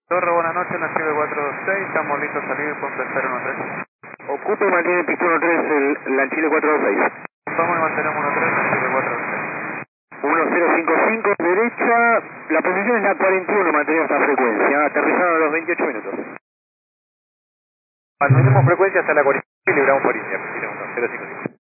Torre, buenas noches, Nacibe 426, estamos listos a salir, pueden empezar 13. Ocupe y mantiene pistón 13, la Chile 426. Vamos y mantenemos 13, Nacibe 426. 1055 derecha, la posición es la 41, mantenemos esta frecuencia, aterrizado a los 28 minutos. Mantenemos frecuencia hasta la 40 y libramos por India, 055.